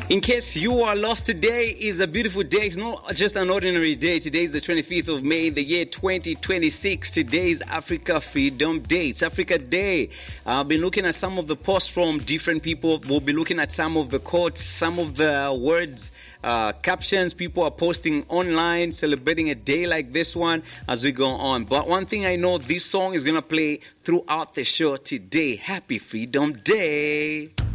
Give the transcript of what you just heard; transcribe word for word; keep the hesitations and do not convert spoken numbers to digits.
In case you are lost, today is a beautiful day. It's not just an ordinary day. Today is the twenty-fifth of May, the year twenty twenty-six. Today is Africa Freedom Day. It's Africa Day. I've been looking at some of the posts from different people. We'll be looking at some of the quotes, some of the words, uh, captions people are posting online, celebrating a day like this one as we go on. But one thing I know, this song is going to play throughout the show today. Happy Freedom Day.